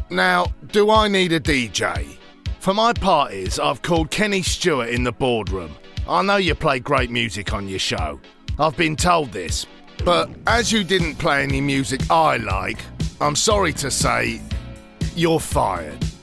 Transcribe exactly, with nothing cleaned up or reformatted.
Now, do I need a D J? For my parties, I've called Kenny Stewart in the boardroom. I know you play great music on your show. I've been told this. But as you didn't play any music I like, I'm sorry to say, you're fired.